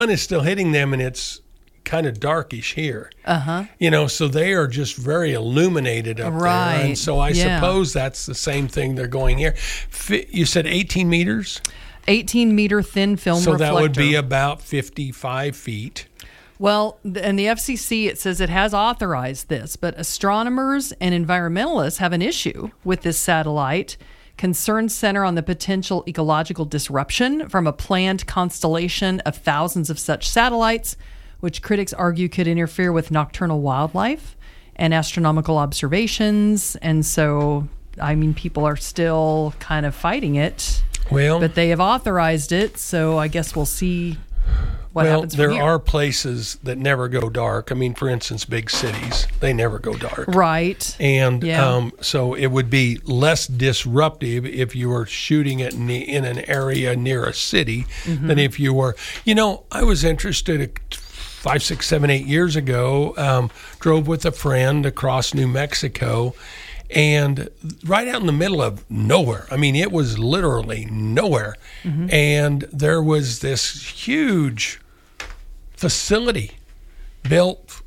sun is still hitting them, and it's kind of darkish here. So they are just very illuminated up there. And so I suppose that's the same thing they're going here. You said 18 meters? 18-meter thin film reflector. So that would be about 55 feet. Well, and the FCC, it says it has authorized this, but astronomers and environmentalists have an issue with this satellite. Concerns center on the potential ecological disruption from a planned constellation of thousands of such satellites, which critics argue could interfere with nocturnal wildlife and astronomical observations. And so, people are still kind of fighting it. But they have authorized it, so I guess we'll see what happens from here. There are places that never go dark. For instance, big cities, they never go dark. Right. And so it would be less disruptive if you were shooting it in an area near a city than if you were. I was interested 5, 6, 7, 8 years ago, drove with a friend across New Mexico, and right out in the middle of nowhere. It was literally nowhere. And there was this huge facility built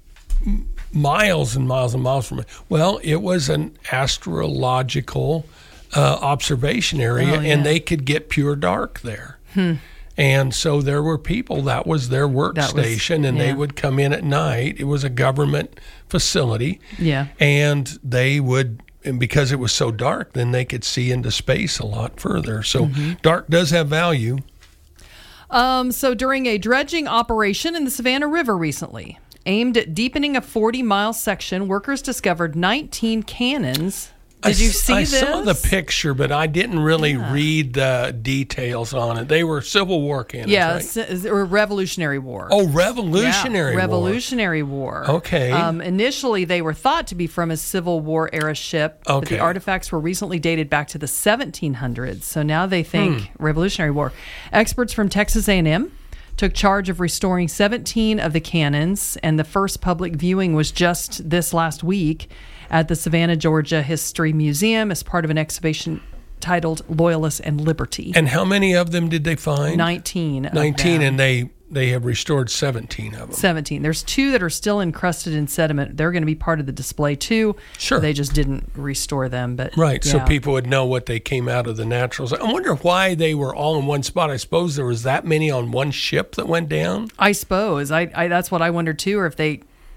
miles and miles and miles from it. Well, it was an astrological observation area, and they could get pure dark there. And so there were people, that was their workstation, and they would come in at night. It was a government facility. And they would, and because it was so dark, then they could see into space a lot further. So dark does have value. So during a dredging operation in the Savannah River recently, aimed at deepening a 40-mile section, workers discovered 19 cannons. Did you see this? I saw the picture, but I didn't really read the details on it. They were Civil War cannons, right? Or Revolutionary War. Oh, Revolutionary War. Revolutionary War. Okay. Initially, they were thought to be from a Civil War era ship, but the artifacts were recently dated back to the 1700s. So now they think Revolutionary War. Experts from Texas A&M took charge of restoring 17 of the cannons, and the first public viewing was just this last week at the Savannah, Georgia History Museum as part of an exhibition titled Loyalists and Liberty. And how many of them did they find? 19. 19, and they have restored 17 of them. 17. There's 2 that are still encrusted in sediment. They're going to be part of the display too. Sure. They just didn't restore them. But so people would know what they came out of the naturals. I wonder why they were all in one spot. I suppose there was that many on one ship that went down? I suppose. I that's what I wondered too, or if they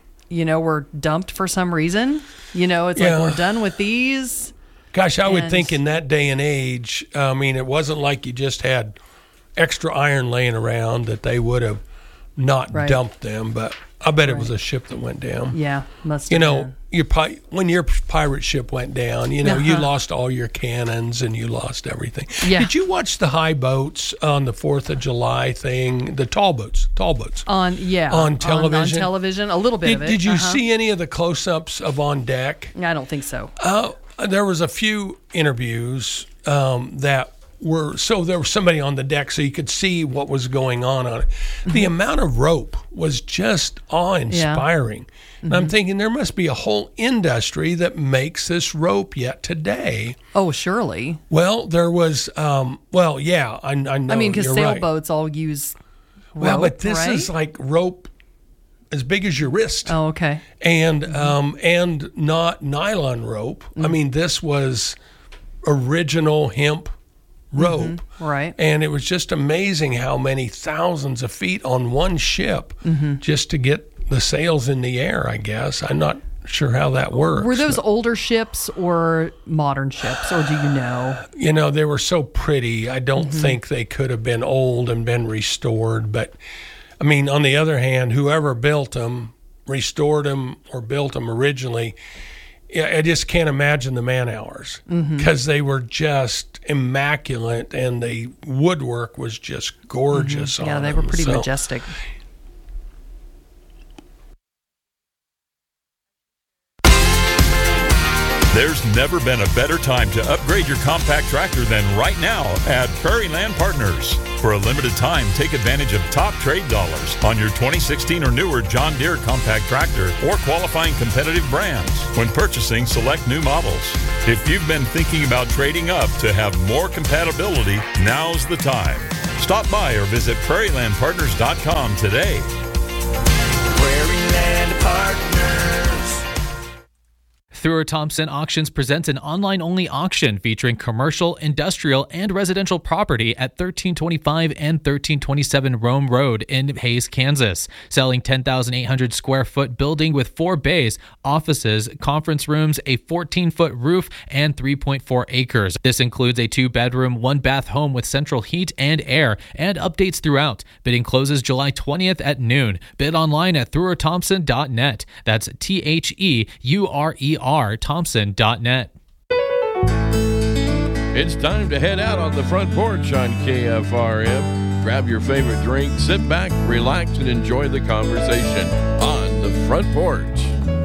were dumped for some reason. It's like, we're done with these. Gosh, I would think in that day and age, it wasn't like you just had extra iron laying around that they would have not dumped them, but I bet it was a ship that went down. Yeah, must have been. When your pirate ship went down, you lost all your cannons and you lost everything. Yeah. Did you watch the high boats on the 4th of July thing, the tall boats? On television? On television, a little bit of it. Did you see any of the close-ups of on deck? I don't think so. There was a few interviews that there was somebody on the deck so you could see what was going on it. The amount of rope was just awe-inspiring. And I'm thinking there must be a whole industry that makes this rope yet today. Oh, surely. Well, there was, I know. Because sailboats all use rope, well, but this is like rope as big as your wrist. Oh, okay. And and not nylon rope. This was original hemp rope. Right. And it was just amazing how many thousands of feet on one ship just to get the sails in the air, I guess. I'm not sure how that works. Were those older ships or modern ships, or do you know? They were so pretty. I don't think they could have been old and been restored. But, on the other hand, whoever built them, restored them, or built them originally, I just can't imagine the man hours because they were just immaculate and the woodwork was just gorgeous on them. Yeah, they were pretty majestic. There's never been a better time to upgrade your compact tractor than right now at Prairie Land Partners. For a limited time, take advantage of top trade dollars on your 2016 or newer John Deere compact tractor or qualifying competitive brands when purchasing select new models. If you've been thinking about trading up to have more compatibility, now's the time. Stop by or visit prairielandpartners.com today. Prairie Land Partners. Thrower Thompson Auctions presents an online-only auction featuring commercial, industrial, and residential property at 1325 and 1327 Rome Road in Hays, Kansas. Selling 10,800 square foot building with 4 bays, offices, conference rooms, a 14-foot roof, and 3.4 acres. This includes a 2-bedroom, 1-bath home with central heat and air, and updates throughout. Bidding closes July 20th at noon. Bid online at throwerthompson.net. That's THEURER Thompson.net. It's time to head out on the front porch on KFRM. Grab your favorite drink, sit back, relax, and enjoy the conversation on the front porch.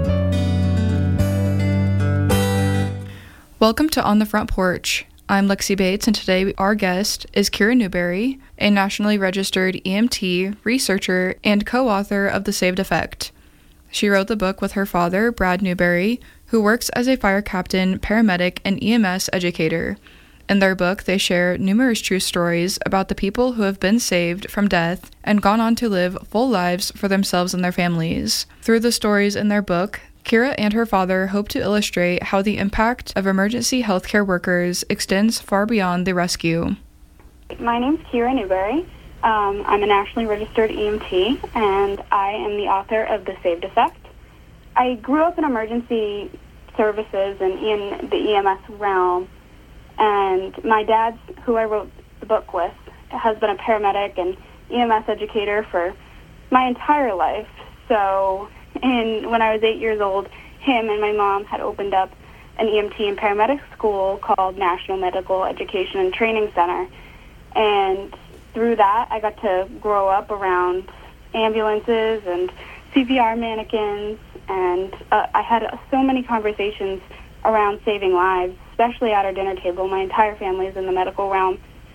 Welcome to On the Front Porch. I'm Lexi Bates, and today our guest is Kira Newberry, a nationally registered EMT, researcher, and co-author of The Saved Effect. She wrote the book with her father, Brad Newberry, who works as a fire captain, paramedic, and EMS educator. In their book, they share numerous true stories about the people who have been saved from death and gone on to live full lives for themselves and their families. Through the stories in their book, Kira and her father hope to illustrate how the impact of emergency healthcare workers extends far beyond the rescue. My name's Kira Newberry. I'm a nationally registered EMT, and I am the author of The Saved Effect. I grew up in emergency services and in the EMS realm, and my dad, who I wrote the book with, has been a paramedic and EMS educator for my entire life. So when I was 8 years old, him and my mom had opened up an EMT and paramedic school called National Medical Education and Training Center, and through that, I got to grow up around ambulances and CPR mannequins, and I had so many conversations around saving lives, especially at our dinner table. My entire family is in the medical realm.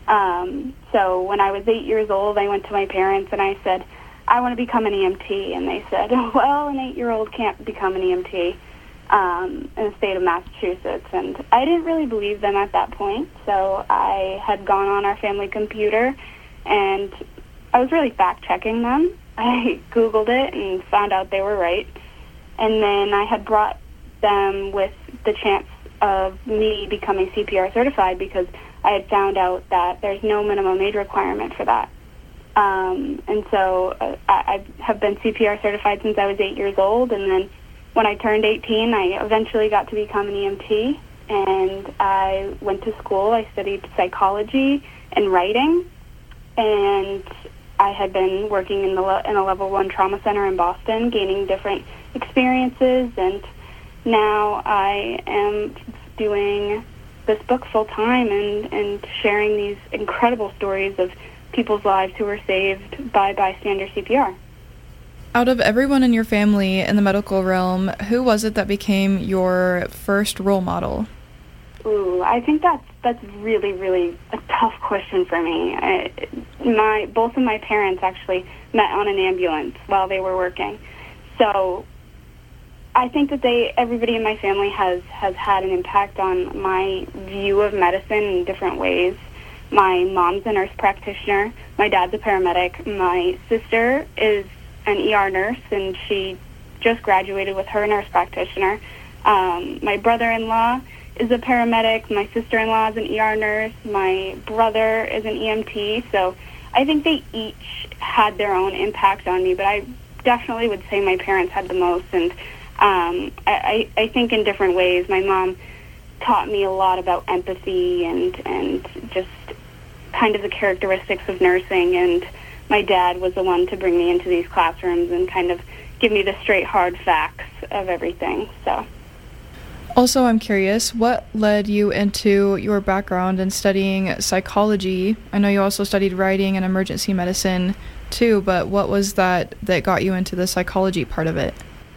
So when I was 8 years old, I went to my parents and I said, I want to become an EMT. And they said, well, an 8-year-old can't become an EMT in the state of Massachusetts. And I didn't really believe them at that point, so I had gone on our family computer and I was really fact-checking them. I Googled it and found out they were right. And then I had brought them with the chance of me becoming CPR certified because I had found out that there's no minimum age requirement for that. And so I have been CPR certified since I was 8 years old. And then when I turned 18, I eventually got to become an EMT. And I went to school. I studied psychology and writing. And I had been working in a level 1 trauma center in Boston, gaining different experiences, and now I am doing this book full time and sharing these incredible stories of people's lives who were saved by bystander CPR. Out of everyone in your family in the medical realm, who was it that became your first role model? Ooh, I think that's really, really a tough question for me. Both of my parents actually met on an ambulance while they were working. So I think that everybody in my family has had an impact on my view of medicine in different ways. My mom's a nurse practitioner. My dad's a paramedic. My sister is an ER nurse, and she just graduated with her nurse practitioner. My brother-in-law is a paramedic. My sister-in-law is an ER nurse. My brother is an EMT. So I think they each had their own impact on me, but I definitely would say my parents had the most. And I think in different ways. My mom taught me a lot about empathy and just kind of the characteristics of nursing, and my dad was the one to bring me into these classrooms and kind of give me the straight, hard facts of everything. So. Also, I'm curious, what led you into your background in studying psychology? I know you also studied writing and emergency medicine too, but what was that got you into the psychology part of it?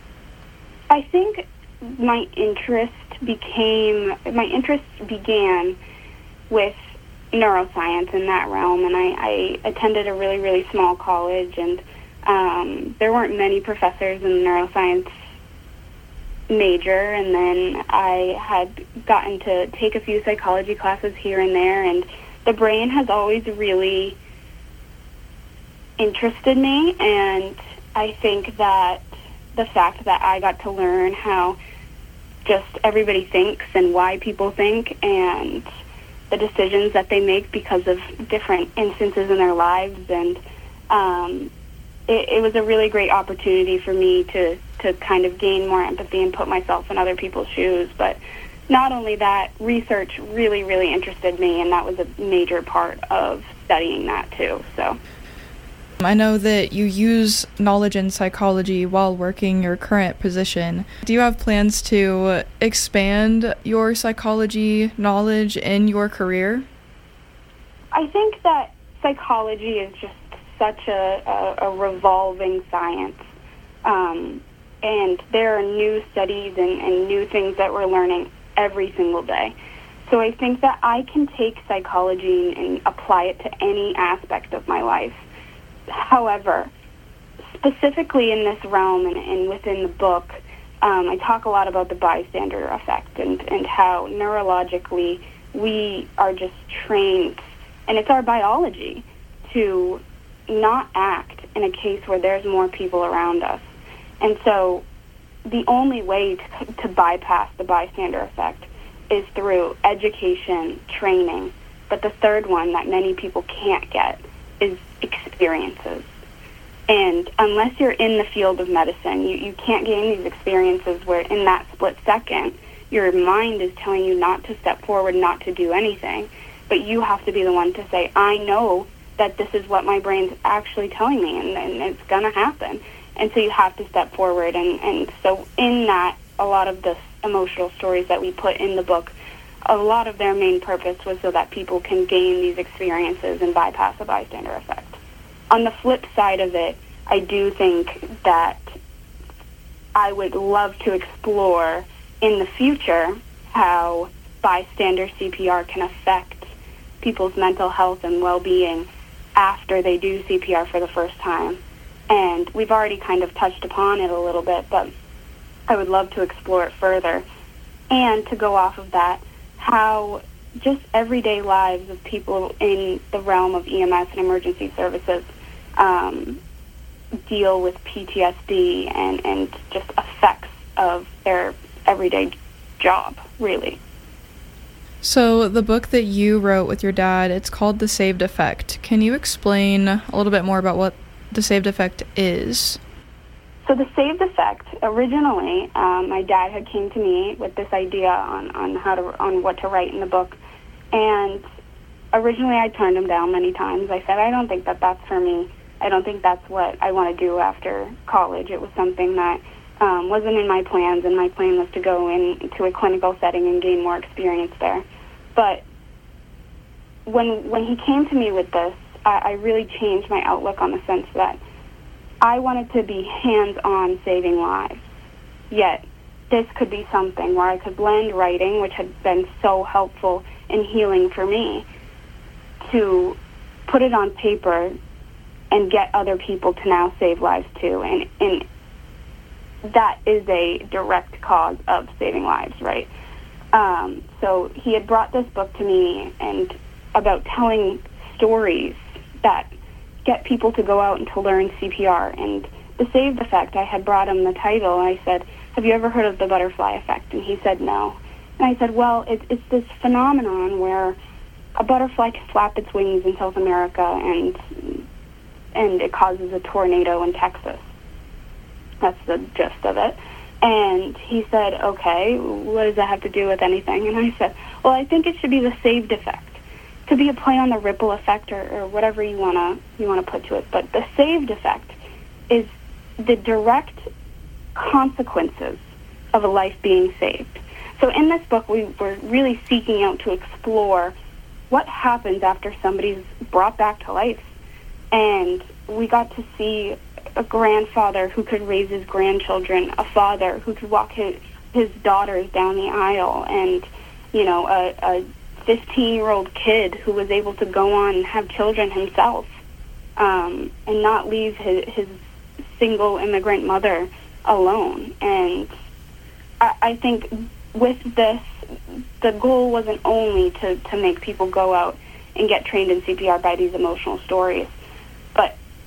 I think my interest began with neuroscience in that realm, and I attended a really, really small college, and there weren't many professors in the neuroscience major, and then I had gotten to take a few psychology classes here and there, and the brain has always really interested me, and I think that the fact that I got to learn how just everybody thinks and why people think and the decisions that they make because of different instances in their lives, and it was a really great opportunity for me to kind of gain more empathy and put myself in other people's shoes. But not only that, research really, really interested me, and that was a major part of studying that too. So I know that you use knowledge in psychology while working your current position. Do you have plans to expand your psychology knowledge in your career? I think that psychology is just such a revolving science. And there are new studies and new things that we're learning every single day. So I think that I can take psychology and apply it to any aspect of my life. However, specifically in this realm and within the book, I talk a lot about the bystander effect and how neurologically we are just trained, and it's our biology, to not act in a case where there's more people around us. And so the only way to bypass the bystander effect is through education, training. But the third one that many people can't get is experiences. And unless you're in the field of medicine, you can't gain these experiences where in that split second, your mind is telling you not to step forward, not to do anything. But you have to be the one to say, I know that this is what my brain's actually telling me, and it's going to happen. And so you have to step forward. And so in that, a lot of the emotional stories that we put in the book, a lot of their main purpose was so that people can gain these experiences and bypass the bystander effect. On the flip side of it, I do think that I would love to explore in the future how bystander CPR can affect people's mental health and well-being after they do CPR for the first time. And we've already kind of touched upon it a little bit, but I would love to explore it further. And to go off of that, how just everyday lives of people in the realm of EMS and emergency services deal with PTSD and just effects of their everyday job, really. So the book that you wrote with your dad, it's called The Saved Effect. Can you explain a little bit more about what The Saved Effect is? So The Saved Effect, originally, my dad had came to me with this idea on what to write in the book. And originally I turned him down many times. I said, I don't think that that's for me. I don't think that's what I want to do after college. It was something that wasn't in my plans, and my plan was to go into a clinical setting and gain more experience there. But when he came to me with this, I really changed my outlook on the sense that I wanted to be hands-on saving lives. Yet this could be something where I could blend writing, which had been so helpful and healing for me, to put it on paper and get other people to now save lives too. And that is a direct cause of saving lives, right? So he had brought this book to me and about telling stories that get people to go out and to learn CPR. And The Saved Effect, I had brought him the title, and I said, have you ever heard of the butterfly effect? And he said no. And I said, well, it's this phenomenon where a butterfly can flap its wings in South America and it causes a tornado in Texas. That's the gist of it. And he said, okay, what does that have to do with anything? And I said, well, I think it should be the saved effect. Could be a play on the ripple effect or whatever you wanna put to it. But the saved effect is the direct consequences of a life being saved. So in this book, we were really seeking out to explore what happens after somebody's brought back to life. And we got to see a grandfather who could raise his grandchildren, a father who could walk his daughters down the aisle, and, you know, a 15-year-old kid who was able to go on and have children himself, and not leave his single immigrant mother alone. And I think with this, the goal wasn't only to make people go out and get trained in CPR by these emotional stories, but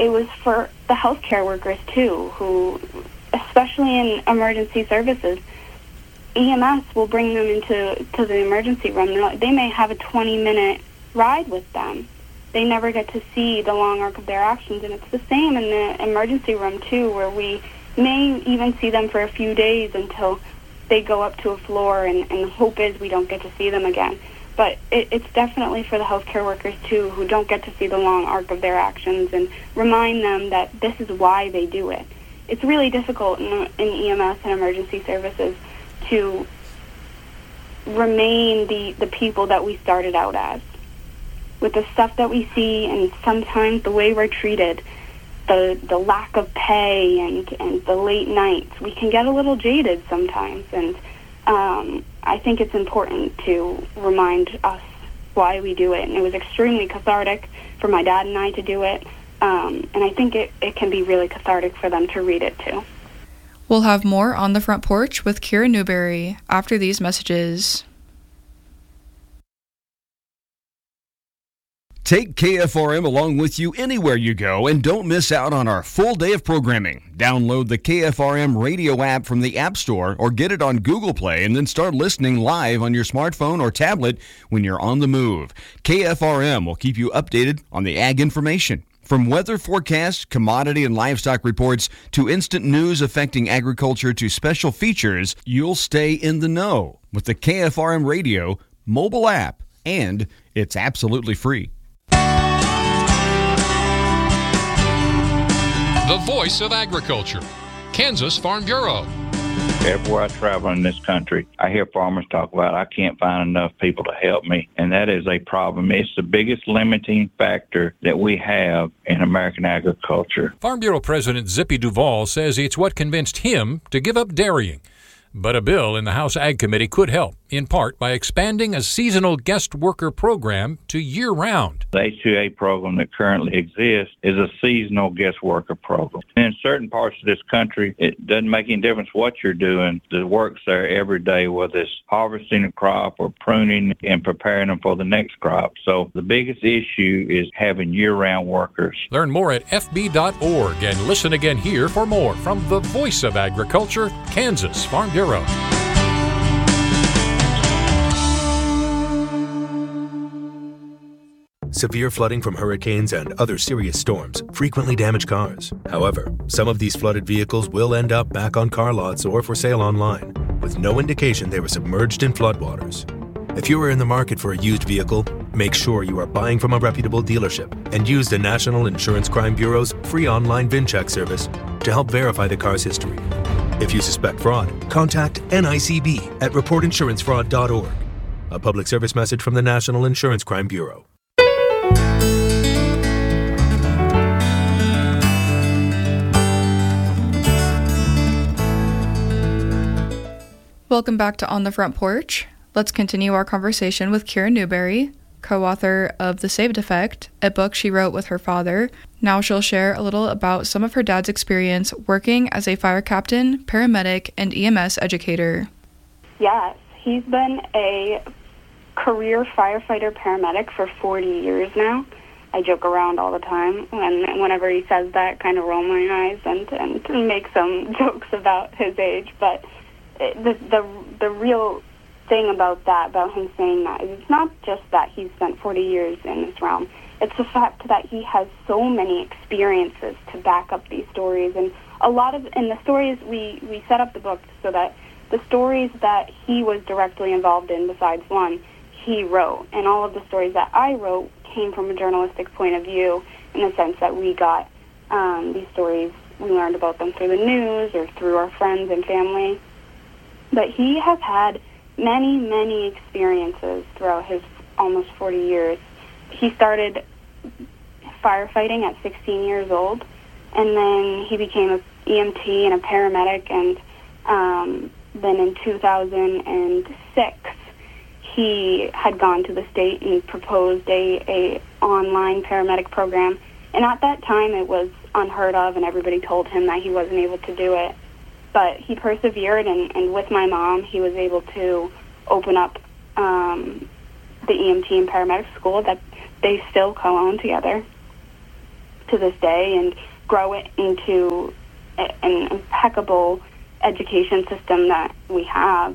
it was for the healthcare workers too, who, especially in emergency services, EMS will bring them into the emergency room. They may have a 20-minute ride with them. They never get to see the long arc of their actions, and it's the same in the emergency room too, where we may even see them for a few days until they go up to a floor, and the hope is we don't get to see them again. But it's definitely for the healthcare workers too, who don't get to see the long arc of their actions, and remind them that this is why they do it. It's really difficult in EMS and emergency services to remain the people that we started out as. With the stuff that we see and sometimes the way we're treated, the lack of pay and the late nights, we can get a little jaded sometimes. And I think it's important to remind us why we do it. And it was extremely cathartic for my dad and I to do it. And I think it can be really cathartic for them to read it too. We'll have more on the Front Porch with Kira Newberry after these messages. Take KFRM along with you anywhere you go and don't miss out on our full day of programming. Download the KFRM radio app from the App Store or get it on Google Play and then start listening live on your smartphone or tablet when you're on the move. KFRM will keep you updated on the ag information. From weather forecasts, commodity and livestock reports, to instant news affecting agriculture to special features, you'll stay in the know with the KFRM radio, mobile app, and it's absolutely free. The voice of agriculture, Kansas Farm Bureau. Everywhere I travel in this country, I hear farmers talk about, I can't find enough people to help me. And that is a problem. It's the biggest limiting factor that we have in American agriculture. Farm Bureau President Zippy Duvall says it's what convinced him to give up dairying. But a bill in the House Ag Committee could help, in part by expanding a seasonal guest worker program to year-round. The H-2A program that currently exists is a seasonal guest worker program. In certain parts of this country, it doesn't make any difference what you're doing. The work's there every day, whether it's harvesting a crop or pruning and preparing them for the next crop. So the biggest issue is having year-round workers. Learn more at fb.org and listen again here for more from the voice of agriculture, Kansas Farm Bureau. Severe flooding from hurricanes and other serious storms frequently damage cars. However, some of these flooded vehicles will end up back on car lots or for sale online, with no indication they were submerged in floodwaters. If you are in the market for a used vehicle, make sure you are buying from a reputable dealership and use the National Insurance Crime Bureau's free online VIN check service to help verify the car's history. If you suspect fraud, contact NICB at reportinsurancefraud.org. A public service message from the National Insurance Crime Bureau. Welcome back to On the Front Porch. Let's continue our conversation with Kira Newberry, co-author of The Saved Effect, a book she wrote with her father. Now she'll share a little about some of her dad's experience working as a fire captain, paramedic, and EMS educator. Yes, he's been a career firefighter paramedic for 40 years now. I joke around all the time whenever he says that, kind of roll my eyes and make some jokes about his age. But the real thing about him saying that, is it's not just that he's spent 40 years in this realm. It's the fact that he has so many experiences to back up these stories. And in the stories, we set up the book so that the stories that he was directly involved in, besides one, he wrote. And all of the stories that I wrote came from a journalistic point of view, in the sense that we got these stories, we learned about them through the news or through our friends and family. But he has had many, many experiences throughout his almost 40 years. He started firefighting at 16 years old, and then he became an EMT and a paramedic, and then in 2006, he had gone to the state and proposed a online paramedic program. And at that time, it was unheard of, and everybody told him that he wasn't able to do it. But he persevered, and with my mom, he was able to open up the EMT and paramedic school that they still co-own together. to this day and grow it into an impeccable education system that we have,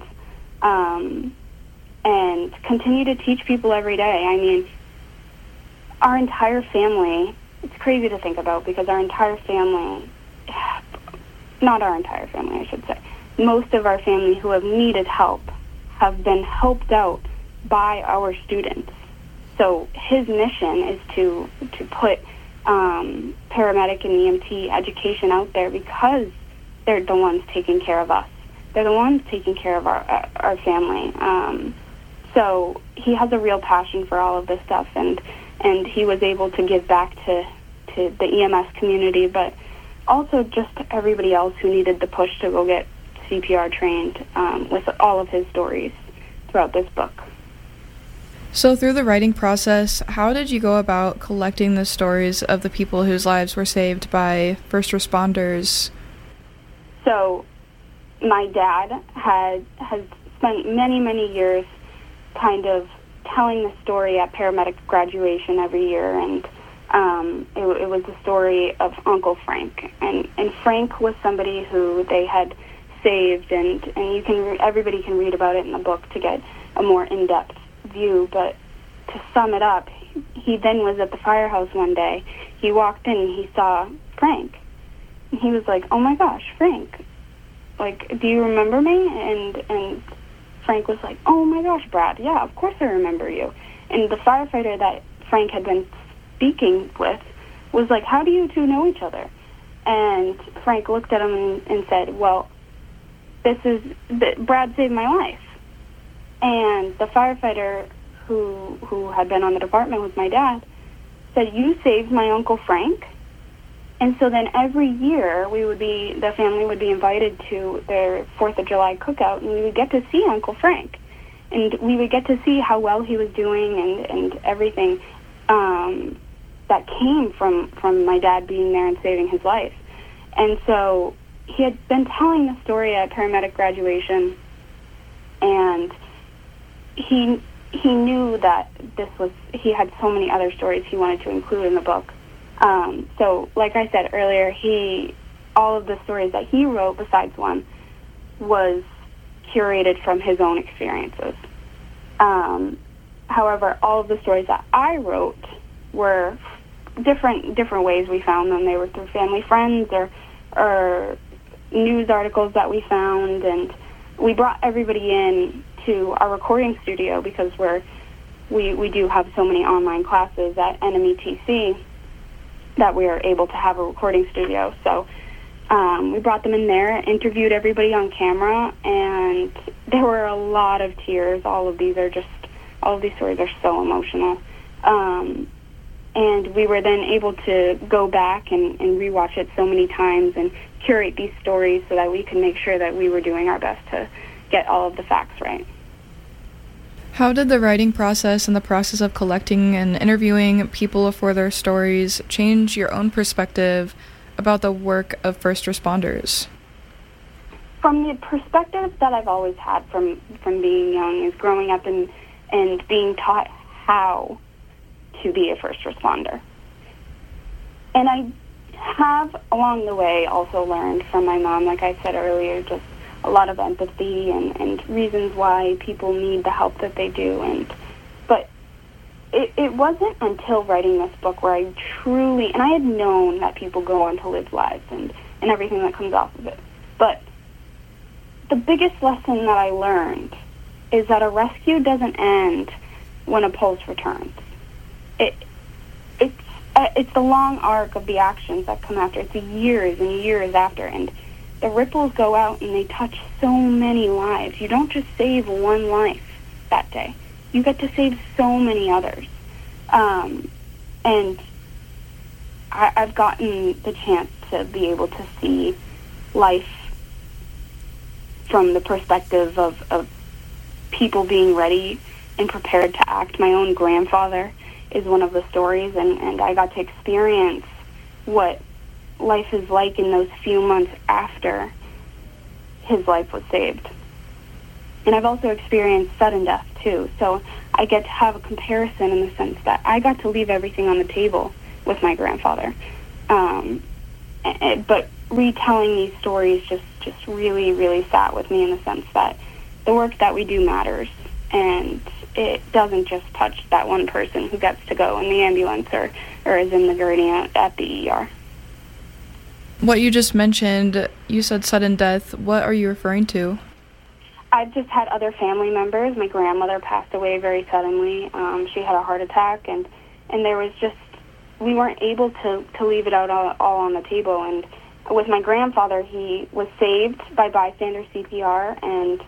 and continue to teach people every day. I mean, our entire family, it's crazy to think about because our entire family, not our entire family, I should say, most of our family who have needed help have been helped out by our students. So his mission is to put paramedic and EMT education out there because they're the ones taking care of us. They're the ones taking care of our family. So he has a real passion for all of this stuff, and he was able to give back to the EMS community, but also just everybody else who needed the push to go get CPR trained with all of his stories throughout this book. So through the writing process, how did you go about collecting the stories of the people whose lives were saved by first responders? So my dad has spent many years kind of telling the story at paramedic graduation every year, and it was the story of Uncle Frank. And Frank was somebody who they had saved, and everybody can read about it in the book to get a more in-depth view. But to sum it up, he then was at the firehouse one day. He walked in and he saw Frank. And he was like, "Oh my gosh, Frank, like, do you remember me?" And Frank was like, "Oh my gosh, Brad, yeah, of course I remember you." And the firefighter that Frank had been speaking with was like, "How do you two know each other?" And Frank looked at him and said, "Well, Brad saved my life." And the firefighter who had been on the department with my dad said, "You saved my Uncle Frank?" And so then every year the family would be invited to their 4th of July cookout, and we would get to see Uncle Frank. And we would get to see how well he was doing and everything that came from my dad being there and saving his life. And so he had been telling the story at paramedic graduation, and he knew that he had so many other stories he wanted to include in the book. So like I said earlier, all of the stories that he wrote besides one was curated from his own experiences. However, all of the stories that I wrote were different ways we found them. They were through family friends or news articles that we found, and we brought everybody in to our recording studio because we do have so many online classes at NMETC that we are able to have a recording studio. So we brought them in there, interviewed everybody on camera, and there were a lot of tears. All of these stories are so emotional. And we were then able to go back and rewatch it so many times and curate these stories so that we could make sure that we were doing our best to get all of the facts right. How did the writing process and the process of collecting and interviewing people for their stories change your own perspective about the work of first responders? From the perspective that I've always had from being young is growing up and being taught how to be a first responder. And I have, along the way, also learned from my mom, like I said earlier, just a lot of empathy and reasons why people need the help that they do. But it wasn't until writing this book where I truly, and I had known that people go on to live lives and everything that comes off of it. But the biggest lesson that I learned is that a rescue doesn't end when a pulse returns. It's the long arc of the actions that come after. It's years and years after, and the ripples go out and they touch so many lives. You don't just save one life that day. You get to save so many others. And I've gotten the chance to be able to see life from the perspective of people being ready and prepared to act. My own grandfather is one of the stories, and I got to experience what life is like in those few months after his life was saved. And I've also experienced sudden death, too. So I get to have a comparison in the sense that I got to leave everything on the table with my grandfather. But retelling these stories just really, really sat with me in the sense that the work that we do matters, and it doesn't just touch that one person who gets to go in the ambulance or is in the gurney at the ER. What you just mentioned, you said sudden death. What are you referring to? I've just had other family members. My grandmother passed away very suddenly. She had a heart attack, and there was just, we weren't able to leave it out all on the table. And with my grandfather, he was saved by bystander CPR, and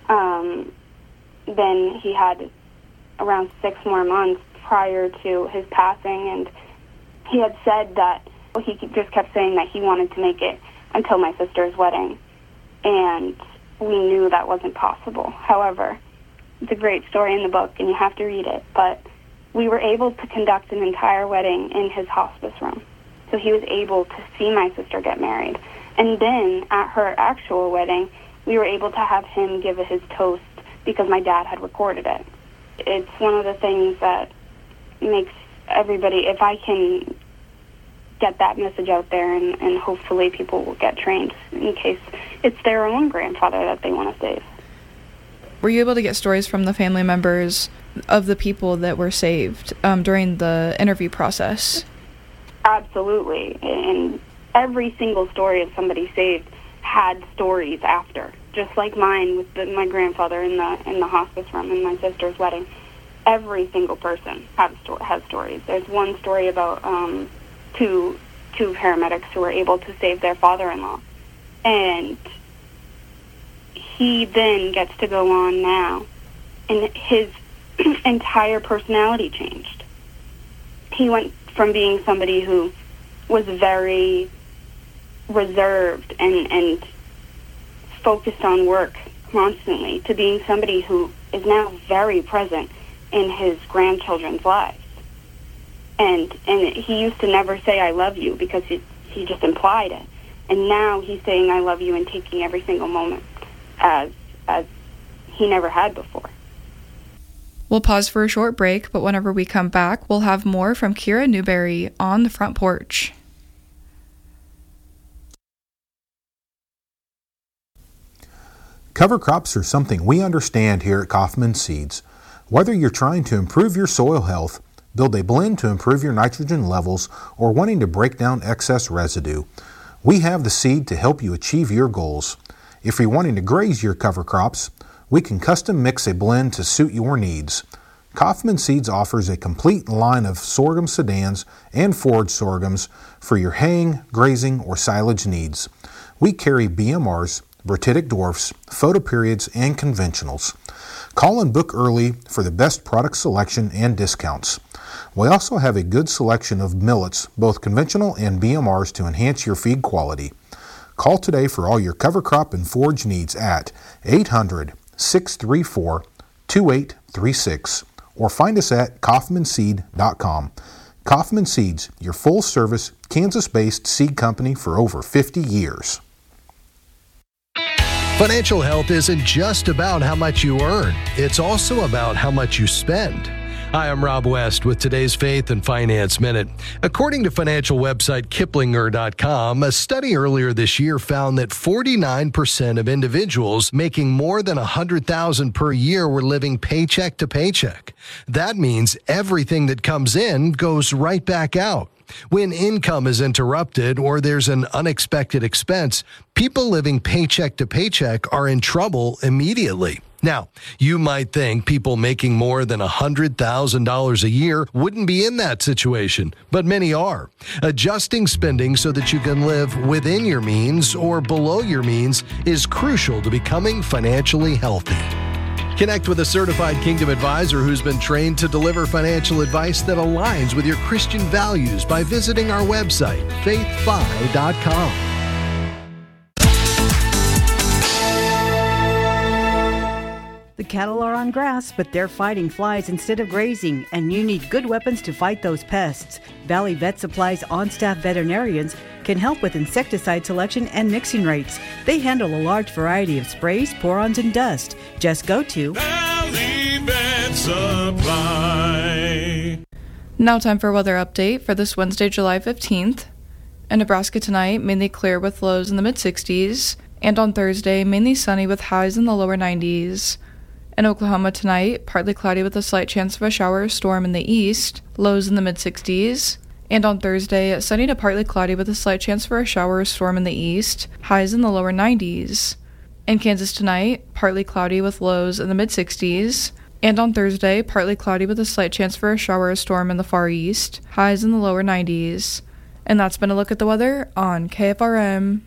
then he had around 6 more months prior to his passing, and he had said that, he just kept saying that he wanted to make it until my sister's wedding, and we knew that wasn't possible. However, it's a great story in the book, and you have to read it, but we were able to conduct an entire wedding in his hospice room. So he was able to see my sister get married. And then at her actual wedding, we were able to have him give his toast because my dad had recorded it. It's one of the things that makes everybody, if I can get that message out there, and hopefully people will get trained in case it's their own grandfather that they want to save. Were you able to get stories from the family members of the people that were saved during the interview process? Absolutely. And every single story of somebody saved had stories after, just like mine with my grandfather in the hospice room and my sister's wedding. Every single person has stories. There's one story about two paramedics who were able to save their father-in-law, and he then gets to go on now, and his entire personality changed. He went from being somebody who was very reserved and focused on work constantly to being somebody who is now very present in his grandchildren's lives. And he used to never say I love you because he just implied it. And now he's saying I love you and taking every single moment as he never had before. We'll pause for a short break, but whenever we come back, we'll have more from Kira Newberry on the front porch. Cover crops are something we understand here at Kaufman Seeds. Whether you're trying to improve your soil health, build a blend to improve your nitrogen levels, or wanting to break down excess residue, we have the seed to help you achieve your goals. If you're wanting to graze your cover crops, we can custom mix a blend to suit your needs. Kaufman Seeds offers a complete line of sorghum sedans and forage sorghums for your haying, grazing, or silage needs. We carry BMRs, Bertitic dwarfs, photoperiods, and conventionals. Call and book early for the best product selection and discounts. We also have a good selection of millets, both conventional and BMRs, to enhance your feed quality. Call today for all your cover crop and forage needs at 800-634-2836 or find us at kaufmanseed.com. Kaufman Seeds, your full-service, Kansas-based seed company for over 50 years. Financial health isn't just about how much you earn. It's also about how much you spend. Hi, I'm Rob West with today's Faith and Finance Minute. According to financial website Kiplinger.com, a study earlier this year found that 49% of individuals making more than $100,000 per year were living paycheck to paycheck. That means everything that comes in goes right back out. When income is interrupted or there's an unexpected expense, people living paycheck to paycheck are in trouble immediately. Now, you might think people making more than $100,000 a year wouldn't be in that situation, but many are. Adjusting spending so that you can live within your means or below your means is crucial to becoming financially healthy. Connect with a certified Kingdom advisor who's been trained to deliver financial advice that aligns with your Christian values by visiting our website, faithfi.com. The cattle are on grass, but they're fighting flies instead of grazing, and you need good weapons to fight those pests. Valley Vet Supply's on-staff veterinarians can help with insecticide selection and mixing rates. They handle a large variety of sprays, pour-ons, and dust. Just go to Valley Vet Supply. Now time for a weather update for this Wednesday, July 15th. In Nebraska tonight, mainly clear with lows in the mid-60s. And on Thursday, mainly sunny with highs in the lower 90s. In Oklahoma tonight, partly cloudy with a slight chance of a shower or storm in the east, lows in the mid-60s. And on Thursday, sunny to partly cloudy with a slight chance for a shower or storm in the east, highs in the lower 90s. In Kansas tonight, partly cloudy with lows in the mid-60s. And on Thursday, partly cloudy with a slight chance for a shower or storm in the far east, highs in the lower 90s. And that's been a look at the weather on KFRM.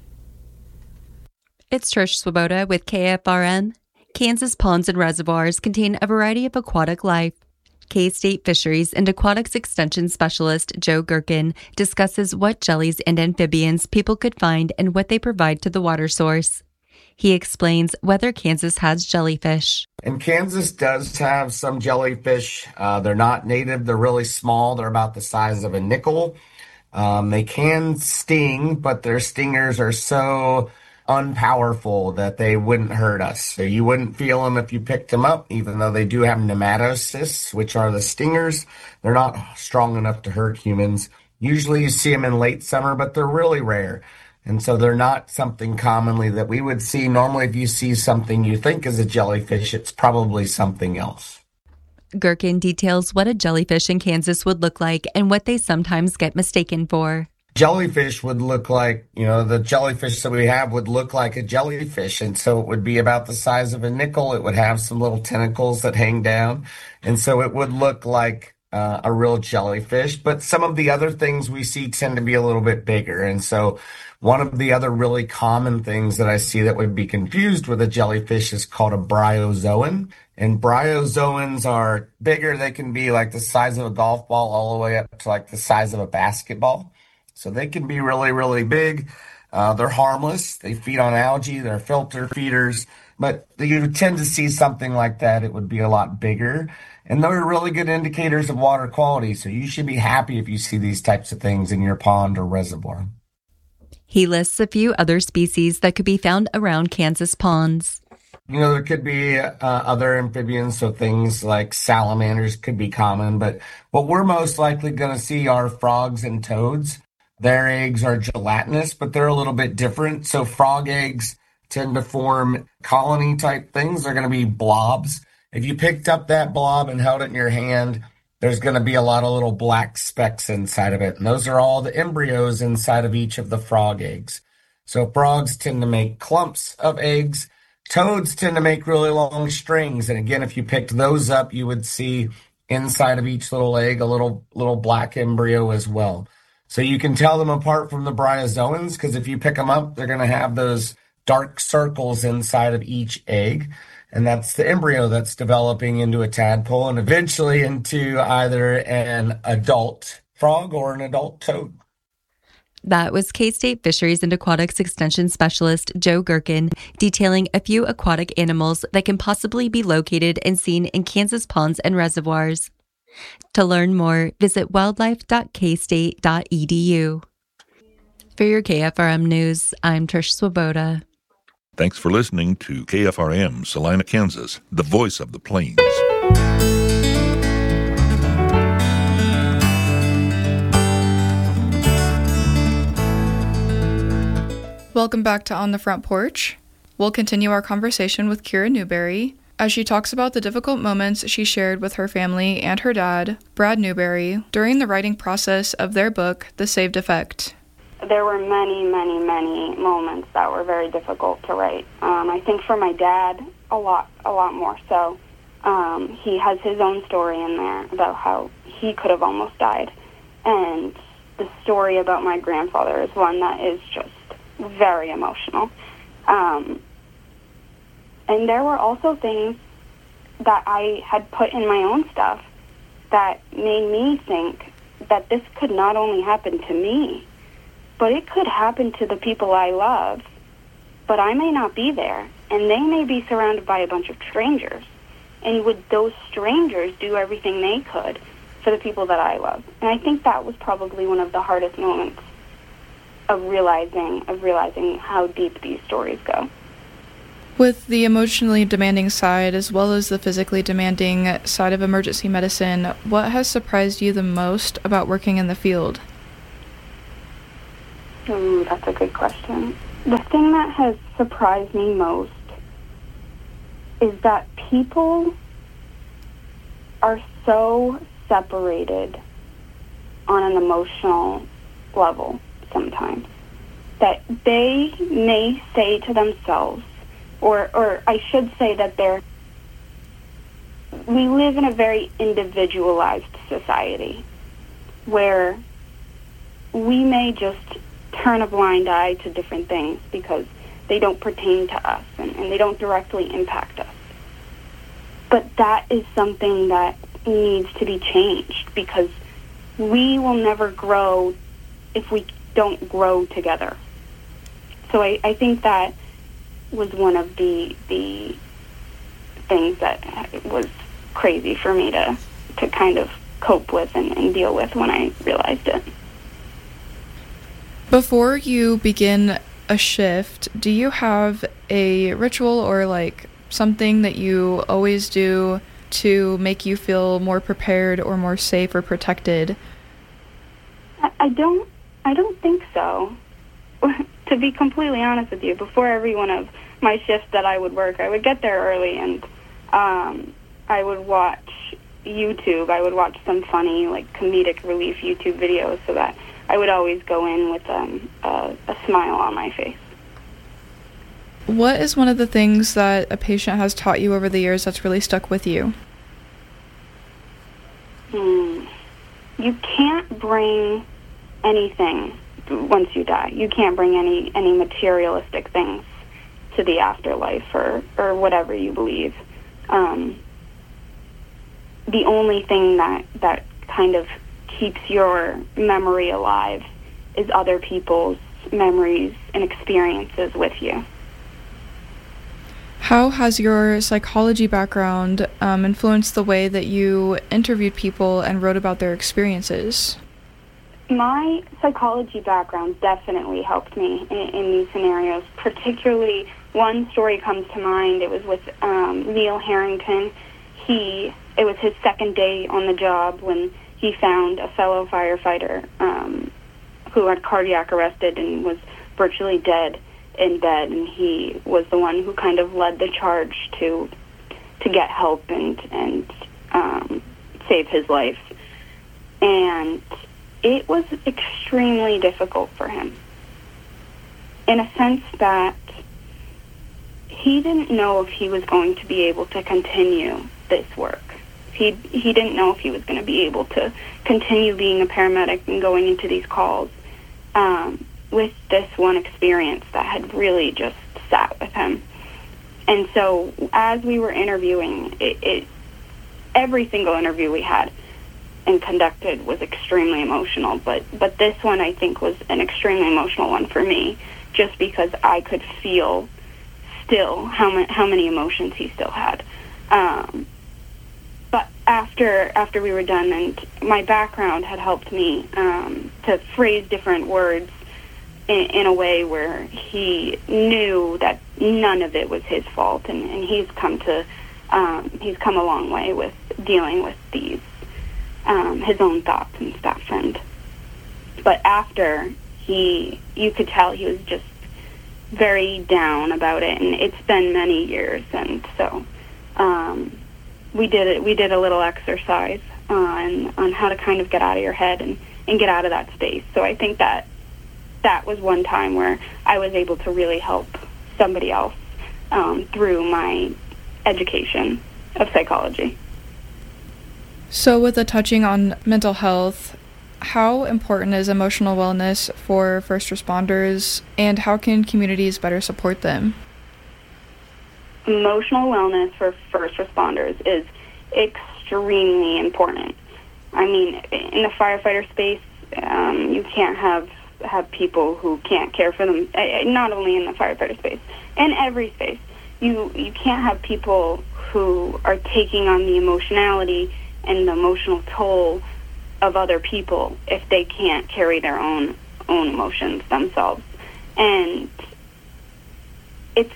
It's Trish Swoboda with KFRM. Kansas ponds and reservoirs contain a variety of aquatic life. K-State Fisheries and Aquatics Extension Specialist Joe Gherkin discusses what jellies and amphibians people could find and what they provide to the water source. He explains whether Kansas has jellyfish. And Kansas does have some jellyfish. They're not native. They're really small. They're about the size of a nickel. They can sting, but their stingers are so unpowerful that they wouldn't hurt us. So you wouldn't feel them if you picked them up, even though they do have nematocysts, which are the stingers. They're not strong enough to hurt humans. Usually you see them in late summer, but they're really rare. And so they're not something commonly that we would see. Normally, if you see something you think is a jellyfish, it's probably something else. Gherkin details what a jellyfish in Kansas would look like and what they sometimes get mistaken for. Jellyfish would look like, the jellyfish that we have would look like a jellyfish. And so it would be about the size of a nickel. It would have some little tentacles that hang down. And so it would look like a real jellyfish. But some of the other things we see tend to be a little bit bigger. And so one of the other really common things that I see that would be confused with a jellyfish is called a bryozoan. And bryozoans are bigger. They can be like the size of a golf ball all the way up to like the size of a basketball. So they can be really, really big. They're harmless. They feed on algae. They're filter feeders. But you tend to see something like that, it would be a lot bigger. And they're really good indicators of water quality. So you should be happy if you see these types of things in your pond or reservoir. He lists a few other species that could be found around Kansas ponds. There could be other amphibians, so things like salamanders could be common. But what we're most likely going to see are frogs and toads. Their eggs are gelatinous, but they're a little bit different. So frog eggs tend to form colony type things. They're going to be blobs. If you picked up that blob and held it in your hand, there's going to be a lot of little black specks inside of it. And those are all the embryos inside of each of the frog eggs. So frogs tend to make clumps of eggs. Toads tend to make really long strings. And again, if you picked those up, you would see inside of each little egg a little black embryo as well. So you can tell them apart from the bryozoans because if you pick them up, they're going to have those dark circles inside of each egg. And that's the embryo that's developing into a tadpole and eventually into either an adult frog or an adult toad. That was K-State Fisheries and Aquatics Extension Specialist Joe Gherkin detailing a few aquatic animals that can possibly be located and seen in Kansas ponds and reservoirs. To learn more, visit wildlife.kstate.edu. For your KFRM News, I'm Trish Swoboda. Thanks for listening to KFRM, Salina, Kansas, the voice of the plains. Welcome back to On the Front Porch. We'll continue our conversation with Kira Newberry as she talks about the difficult moments she shared with her family and her dad, Brad Newberry, during the writing process of their book, The Saved Effect. There were many, many, many moments that were very difficult to write. I think for my dad, a lot more so. He has his own story in there about how he could have almost died. And the story about my grandfather is one that is just very emotional. And there were also things that I had put in my own stuff that made me think that this could not only happen to me, but it could happen to the people I love. But I may not be there, and they may be surrounded by a bunch of strangers. And would those strangers do everything they could for the people that I love? And I think that was probably one of the hardest moments of realizing how deep these stories go. With the emotionally demanding side as well as the physically demanding side of emergency medicine, what has surprised you the most about working in the field? That's a good question. The thing that has surprised me most is that people are so separated on an emotional level sometimes that they may say to themselves, or I should say that we live in a very individualized society where we may just turn a blind eye to different things because they don't pertain to us and they don't directly impact us. But that is something that needs to be changed because we will never grow if we don't grow together. So I think that was one of the things that was crazy for me to kind of cope with and deal with when I realized it. Before you begin a shift, do you have a ritual or like something that you always do to make you feel more prepared or more safe or protected? I don't think so. To be completely honest with you, before every one of my shifts that I would work, I would get there early and I would watch YouTube. I would watch some funny, like, comedic relief YouTube videos so that I would always go in with a smile on my face. What is one of the things that a patient has taught you over the years that's really stuck with you? You can't bring anything once you die. You can't bring any materialistic things to the afterlife or whatever you believe. The only thing that kind of keeps your memory alive is other people's memories and experiences with you. How has your psychology background influenced the way that you interviewed people and wrote about their experiences? My psychology background definitely helped me in these scenarios. Particularly, one story comes to mind. It was with Neil Harrington. It was his second day on the job when he found a fellow firefighter who had cardiac arrested and was virtually dead in bed, and he was the one who kind of led the charge to get help and save his life. And it was extremely difficult for him in a sense that he didn't know if he was going to be able to continue this work. He didn't know if he was going to be able to continue being a paramedic and going into these calls with this one experience that had really just sat with him. And so as we were interviewing, every single interview we had and conducted was extremely emotional. But this one, I think, was an extremely emotional one for me, just because I could feel still how many emotions he still had. But after we were done, and my background had helped me to phrase different words in a way where he knew that none of it was his fault, and he's come a long way with dealing with these his own thoughts and stuff. But after, you could tell he was just very down about it, and it's been many years, and so we did a little exercise on how to kind of get out of your head and get out of that space. So I think that was one time where I was able to really help somebody else through my education of psychology. So with the touching on mental health, how important is emotional wellness for first responders, and how can communities better support them? Emotional wellness for first responders is extremely important. I mean, in the firefighter space, you can't have people who can't care for them, not only in the firefighter space, in every space. You can't have people who are taking on the emotionality and the emotional toll of other people if they can't carry their own emotions themselves. And it's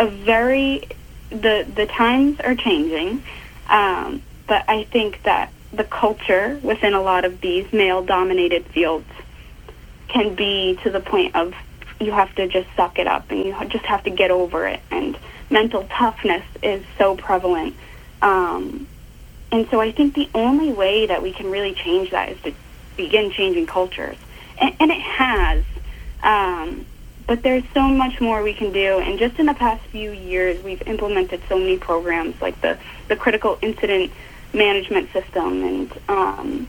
the times are changing, but I think that the culture within a lot of these male-dominated fields can be to the point of you have to just suck it up and you just have to get over it. And mental toughness is so prevalent. And so I think the only way that we can really change that is to begin changing cultures. And it has. But there's so much more we can do. And just in the past few years, we've implemented so many programs like the critical incident management system. And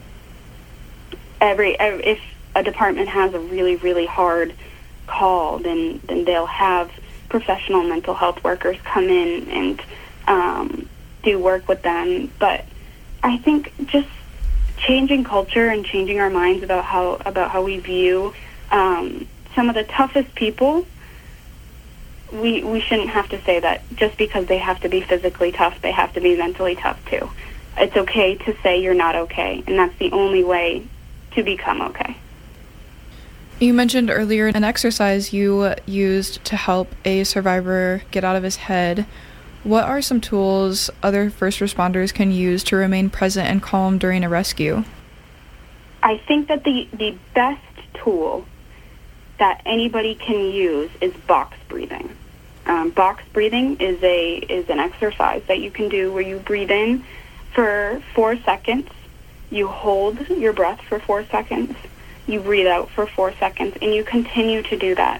if a department has a really, really hard call, then they'll have professional mental health workers come in and do work with them. But I think just changing culture and changing our minds about how we view some of the toughest people, we shouldn't have to say that just because they have to be physically tough, they have to be mentally tough too. It's okay to say you're not okay, and that's the only way to become okay. You mentioned earlier an exercise you used to help a survivor get out of his head. What are some tools other first responders can use to remain present and calm during a rescue? I think that the best tool that anybody can use is box breathing. Box breathing is an exercise that you can do where you breathe in for 4 seconds, you hold your breath for 4 seconds, you breathe out for 4 seconds, and you continue to do that.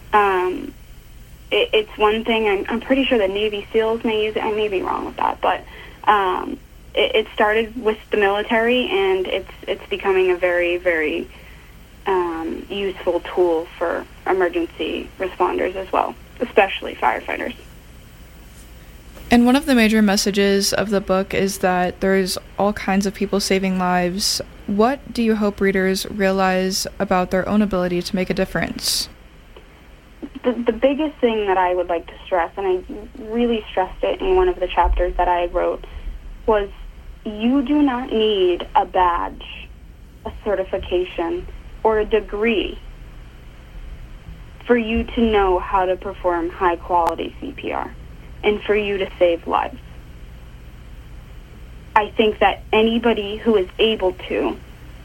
It's one thing, I'm pretty sure the Navy SEALs may use it. I may be wrong with that, but it started with the military, and it's becoming a very, very useful tool for emergency responders as well, especially firefighters. And one of the major messages of the book is that there's all kinds of people saving lives. What do you hope readers realize about their own ability to make a difference? The biggest thing that I would like to stress, and I really stressed it in one of the chapters that I wrote, was you do not need a badge, a certification, or a degree for you to know how to perform high-quality CPR and for you to save lives. I think that anybody who is able to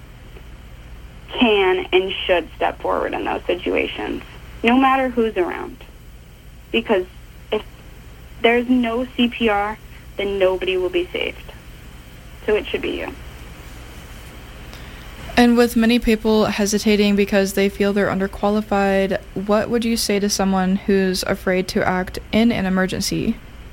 can and should step forward in those situations, no matter who's around. Because if there's no CPR, then nobody will be saved. So it should be you. And with many people hesitating because they feel they're underqualified, what would you say to someone who's afraid to act in an emergency?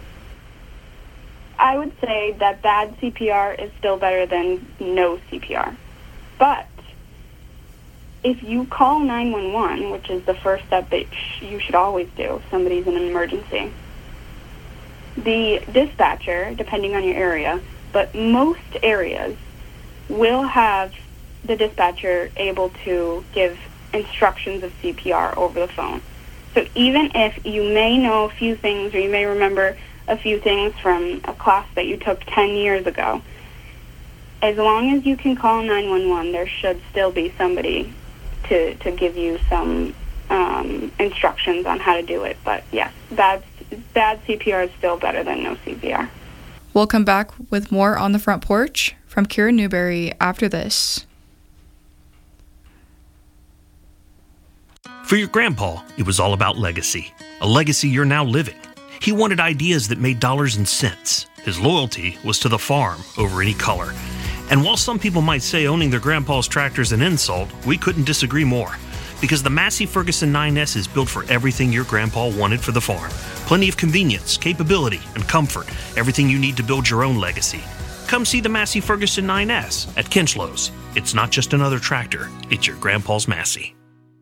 I would say that bad CPR is still better than no CPR. But if you call 911, which is the first step that you should always do if somebody's in an emergency, the dispatcher, depending on your area, but most areas will have the dispatcher able to give instructions of CPR over the phone. So even if you may know a few things or you may remember a few things from a class that you took 10 years ago, as long as you can call 911, there should still be somebody to give you some instructions on how to do it. But yes, bad CPR is still better than no CPR. We'll come back with more on the Front Porch from Kira Newberry after this. For your grandpa, it was all about legacy, a legacy you're now living. He wanted ideas that made dollars and cents. His loyalty was to the farm over any color. And while some people might say owning their grandpa's tractor is an insult, we couldn't disagree more. Because the Massey Ferguson 9S is built for everything your grandpa wanted for the farm. Plenty of convenience, capability, and comfort. Everything you need to build your own legacy. Come see the Massey Ferguson 9S at Kinchlows. It's not just another tractor, it's your grandpa's Massey.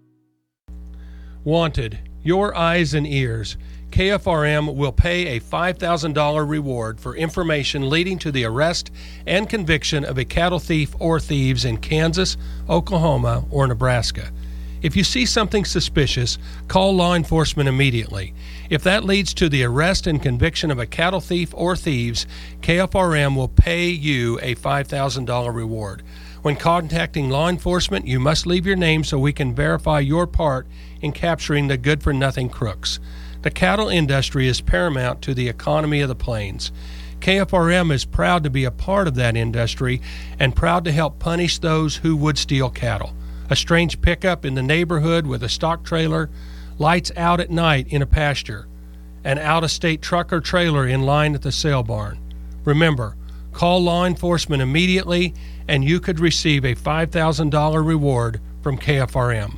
Wanted, your eyes and ears. KFRM will pay a $5,000 reward for information leading to the arrest and conviction of a cattle thief or thieves in Kansas, Oklahoma, or Nebraska. If you see something suspicious, call law enforcement immediately. If that leads to the arrest and conviction of a cattle thief or thieves, KFRM will pay you a $5,000 reward. When contacting law enforcement, you must leave your name so we can verify your part in capturing the good-for-nothing crooks. The cattle industry is paramount to the economy of the plains. KFRM is proud to be a part of that industry and proud to help punish those who would steal cattle. a strange pickup in the neighborhood with a stock trailer, lights out at night in a pasture, an out-of-state truck or trailer in line at the sale barn. Remember, call law enforcement immediately and you could receive a $5,000 reward from KFRM.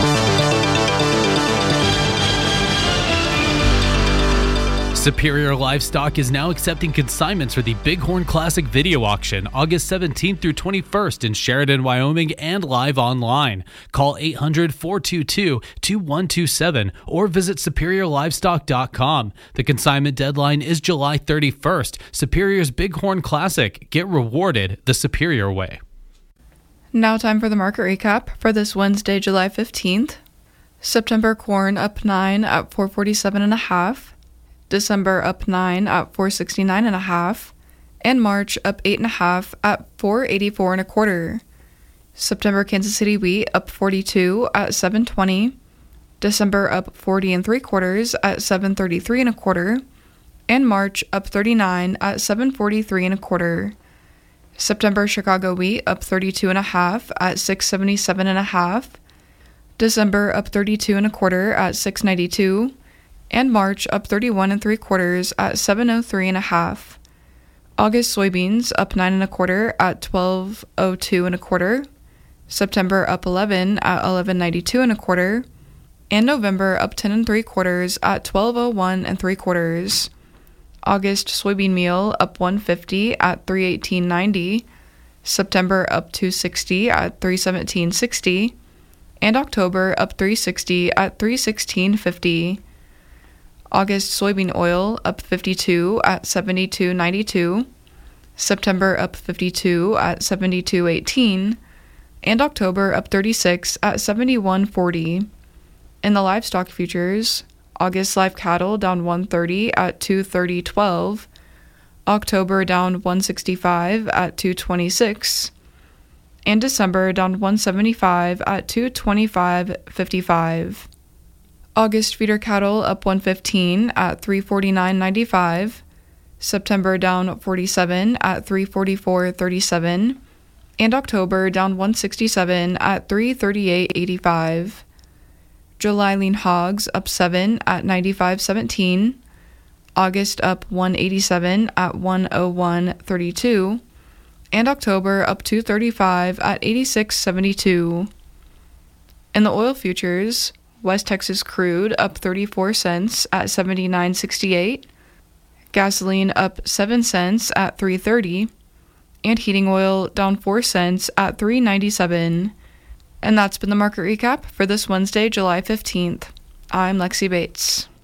Superior Livestock is now accepting consignments for the Bighorn Classic Video Auction, August 17th through 21st in Sheridan, Wyoming, and live online. Call 800-422-2127 or visit superiorlivestock.com. The consignment deadline is July 31st. Superior's Bighorn Classic. Get rewarded the Superior way. Now time for the market recap for this Wednesday, July 15th. September corn up 9 at 447.5. December up 9 at 469.5, and March up 8.5 at 484.25. September Kansas City wheat up 42 at 720. December up 40 3/4 at 733.25, and March up 39 at 743.25. September Chicago wheat up 32.5 at 677.5. December up 32.25 at 692. And March up 31 3/4 at 703.5. August soybeans up 9 1/4 at 1202.25. September up 11 at 1192.25. And November up 10 3/4 at 1201 3/4. August soybean meal up 150 at 318.90. September up 260 at 317.60. And October up 360 at 316.50. August soybean oil up 52 at 72.92, September up 52 at 72.18, and October up 36 at 71.40. In the livestock futures, August live cattle down 130 at 230.12, October down 165 at 226, and December down 175 at 225.55. August feeder cattle up 115 at 349.95, September down 47 at 344.37, and October down 167 at 338.85. July lean hogs up 7 at 95.17, August up 187 at 101.32, and October up 235 at 86.72. In the oil futures, West Texas crude up 34 cents at 79.68, gasoline up 7 cents at 3.30, and heating oil down 4 cents at 3.97. And that's been the market recap for this Wednesday, July 15th. I'm Lexi Bates.